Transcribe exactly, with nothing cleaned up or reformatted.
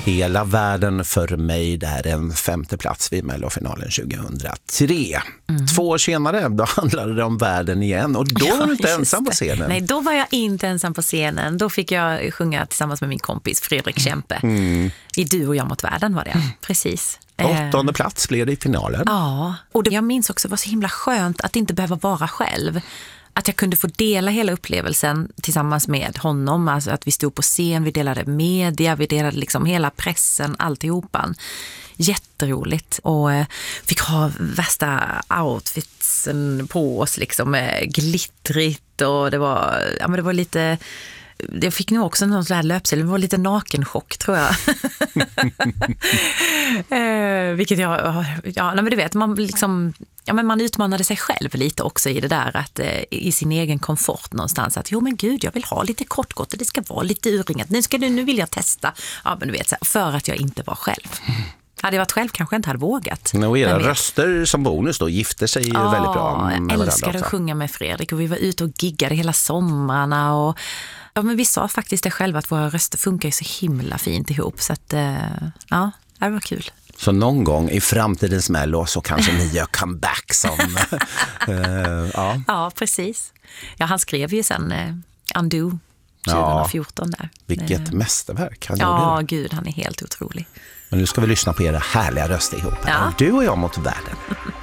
Hela världen för mig, där en femte plats vid Mellofinalen tjugohundratre. Mm. Två år senare, då handlade det om världen igen. Och då var du inte ensam på scenen. Nej, då var jag inte ensam på scenen. Då fick jag sjunga tillsammans med min kompis Fredrik Kempe. Mm. I Du och jag mot världen var det, precis. Åttonde plats blev det i finalen. Ja, och det jag minns också var så himla skönt att inte behöva vara själv. Att jag kunde få dela hela upplevelsen tillsammans med honom. Alltså att vi stod på scen, vi delade media, vi delade liksom hela pressen, alltihopan. Jätteroligt. Och eh, fick ha värsta outfitsen på oss liksom med glittrigt. Och det var, ja, men det var lite... Jag fick nog också någon sån här löpsel. Det var lite nakenchock, tror jag. eh, vilket jag... Ja, men du vet, man liksom... Ja, men man utmanade sig själv lite också i det där, att eh, i sin egen komfort någonstans, att jo men gud, jag vill ha lite kortgott och det ska vara lite urringat. Nu, ska du, nu vill jag testa. Ja, men du vet, så här, för att jag inte var själv. Hade jag varit själv kanske jag inte hade vågat. Och era röster som bonus då gifter sig ja, väldigt bra med jag älskade att sjunga med Fredrik och vi var ute och giggade hela sommarna och ja, men vi sa faktiskt det själva att våra röster funkar ju så himla fint ihop, så att eh, ja, det var kul. Så någon gång i framtidens Mello så kanske ni gör comeback som... uh, ja. ja, precis. Ja, han skrev ju sen uh, Undo tjugohundrafjorton där. Vilket uh, mästerverk han ja, gjorde. Gud, han är helt otrolig. Men nu ska vi lyssna på era härliga röster ihop. Ja. Du och jag mot världen.